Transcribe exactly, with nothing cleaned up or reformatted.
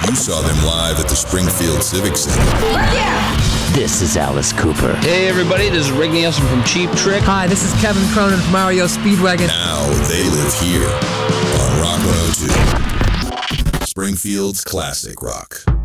You saw them live at the Springfield Civic Center. Yeah! This is Alice Cooper. Hey everybody, this is Rick Nielsen from Cheap Trick. Hi, this is Kevin Cronin from Mario Speedwagon. Now they live here on Rock one oh two. Springfield's classic rock.